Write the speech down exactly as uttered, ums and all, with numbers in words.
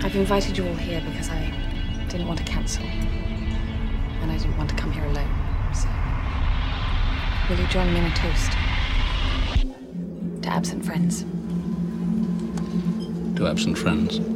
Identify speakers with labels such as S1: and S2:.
S1: I've invited you all here because I didn't want to cancel. And I didn't want to come here alone. So, will you join me in a toast? To absent friends.
S2: To absent friends?